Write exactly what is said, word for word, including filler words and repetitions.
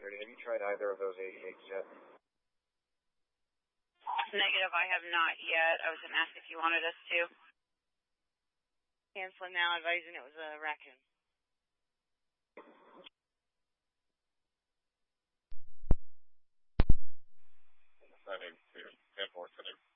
hundred. Have you tried either of those eighty-eights yet? Negative, I have not yet. I was going to ask if you wanted us to. Canceling now, advising it was a raccoon. Setting two. ten four, setting.